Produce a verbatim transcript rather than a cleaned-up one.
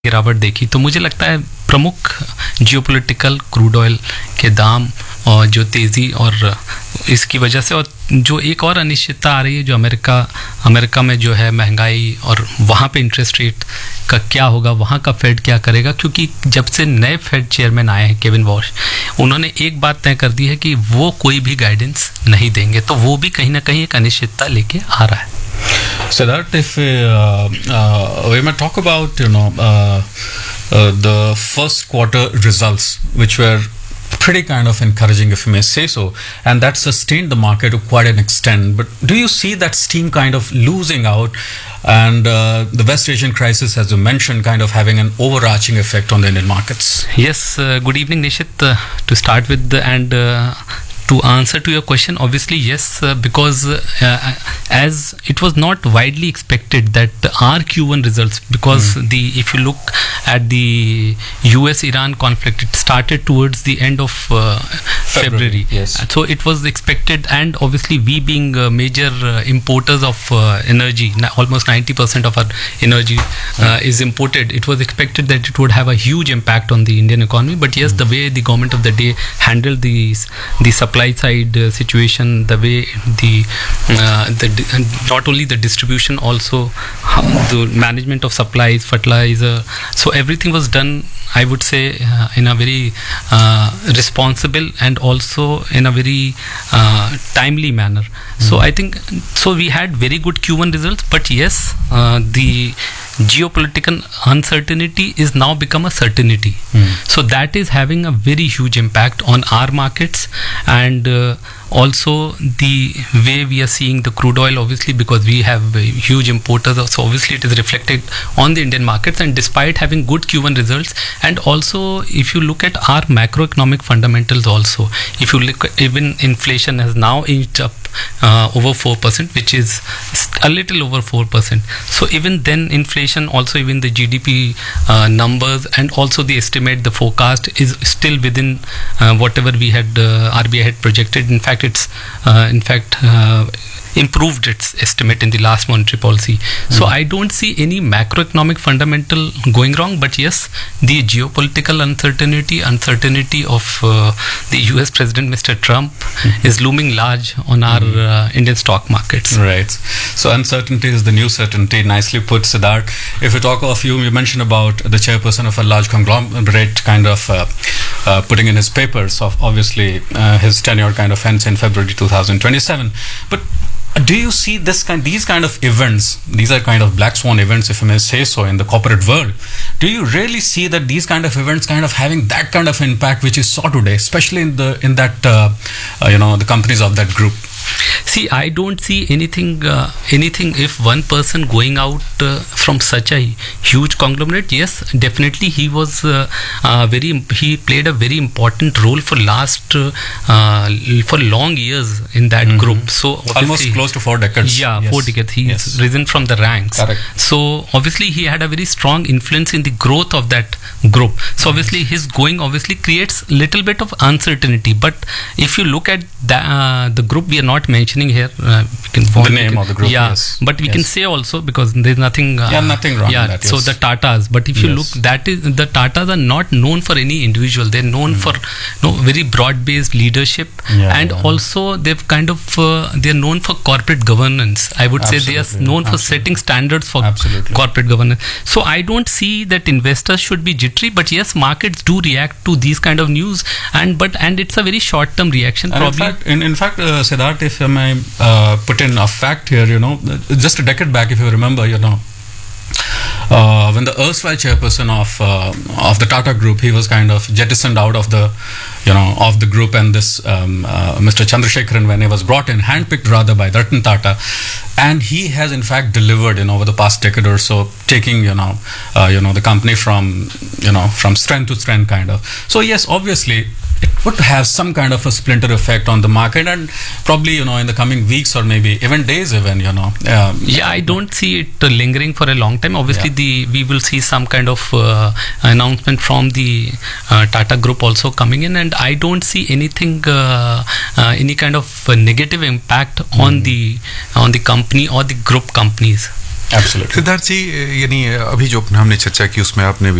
गिरावट देखी, तो मुझे लगता है प्रमुख जियोपॉलिटिकल क्रूड ऑयल के दाम और जो तेज़ी और इसकी वजह से, और जो एक और अनिश्चितता आ रही है जो अमेरिका अमेरिका में जो है महंगाई और वहाँ पे इंटरेस्ट रेट का क्या होगा, वहाँ का फेड क्या करेगा, क्योंकि जब से नए फेड चेयरमैन आए हैं केविन वॉश, उन्होंने एक बात तय कर दी है कि वो कोई भी गाइडेंस नहीं देंगे, तो वो भी कहीं ना कहीं एक अनिश्चितता लेके आ रहा है. Siddharth, if uh, uh, we might talk about, you know, uh, uh, the first quarter results, which were pretty kind of encouraging, if you may say so, and that sustained the market to quite an extent. But do you see that steam kind of losing out, and uh, the West Asian crisis, as you mentioned, kind of having an overarching effect on the Indian markets? Yes, uh, good evening, Nishit. Uh, to start with, and uh, to answer to your question, obviously yes, uh, because uh, as it was not widely expected that our Q one results, because mm. the if you look at the U S Iran conflict, it started towards the end of uh, February. February. Yes. So it was expected, and obviously we being uh, major uh, importers of uh, energy, almost ninety percent of our energy uh, mm. is imported. It was expected that it would have a huge impact on the Indian economy. But yes, mm. the way the government of the day handled these the supply side uh, situation, the way the uh, the not only the distribution, also the management of supplies, fertilizer, so everything was done, I would say, uh, in a very uh, responsible and also in a very uh, timely manner. Mm-hmm. So I think so we had very good Q one results, but yes, uh, the geopolitical uncertainty is now become a certainty. Mm. So that is having a very huge impact on our markets, and uh, also the way we are seeing the crude oil, obviously because we have huge importers, so obviously it is reflected on the Indian markets. And despite having good Q one results, and also if you look at our macroeconomic fundamentals also, if you look at, even inflation has now inched up uh, over four percent, which is a little over four percent. So even then inflation, also even the G D P uh, numbers, and also the estimate, the forecast is still within uh, whatever we had uh, R B I had projected. In fact, it's uh, in fact uh, improved its estimate in the last monetary policy. Mm. So I don't see any macroeconomic fundamental going wrong, but yes, the geopolitical uncertainty, uncertainty of uh, the U S President Mister Trump mm-hmm. is looming large on our mm. uh, Indian stock markets. Right. So uncertainty is the new certainty. Nicely put, Siddharth. If we talk of you, you mentioned about the chairperson of a large conglomerate kind of uh, uh, putting in his papers of obviously uh, his tenure kind of ends in February two thousand twenty-seven. But do you see this kind, these kind of events, these are kind of black swan events, if I may say so, in the corporate world? Do you really see that these kind of events kind of having that kind of impact which you saw today, especially in the in that uh, uh, you know the companies of that group? See, I don't see anything uh, anything if one person going out uh, from such a huge conglomerate. Yes, definitely he was uh, uh, very he played a very important role for last uh, uh, for long years in that mm-hmm. group. So almost close to four decades. Yeah, yes. four decades. He's yes. risen from the ranks. Correct. So obviously he had a very strong influence in the growth of that group. So obviously his going obviously creates little bit of uncertainty. But if you look at the, uh, the group, we are not mentioning here uh, we can the name can, of the group, yeah, yes. but we yes. can say also, because there's nothing uh, yeah nothing wrong yeah in that, yes. So the Tatas, but if you yes. look, that is the Tatas are not known for any individual. They're known mm. for no very broad based leadership, yeah, and yeah. also they've kind of uh, they're known for corporate governance. I would Absolutely. say they are known Absolutely. for setting standards for Absolutely. corporate governance. So I don't see that investors should be jittery, but yes, markets do react to these kind of news, and but and it's a very short term reaction. And probably in fact, in, in fact uh, Siddharth, if I may uh, put in a fact here, you know, just a decade back, if you remember, you know, uh, when the erstwhile chairperson of uh, of the Tata Group, he was kind of jettisoned out of the, you know, of the group, and this um, uh, Mister Chandrasekharan, when he was brought in, handpicked rather by Ratan Tata, and he has in fact delivered, you know, over the past decade or so, taking, you know, uh, you know, the company from, you know, from strength to strength kind of. So yes, obviously, it would have some kind of a splinter effect on the market, and probably, you know, in the coming weeks or maybe even days even, you know. Um, yeah, I don't see it uh, lingering for a long time. Obviously, yeah. the we will see some kind of uh, announcement from the uh, Tata Group also coming in, and I don't see anything, uh, uh, any kind of uh, negative impact mm. on the on the company or the group companies. Absolutely. Siddharth जी, यानी अभी जो हमने चर्चा की उसमें आपने